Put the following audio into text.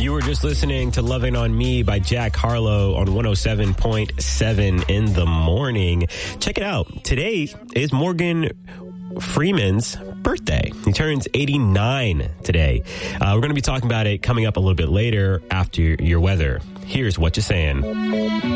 You were just listening to Loving on Me by Jack Harlow on 107.7 in the morning. Check it out. Today is Morgan Freeman's birthday. He turns 89 today. We're going to be talking about it coming up a little bit later after your weather. Here's what you're saying.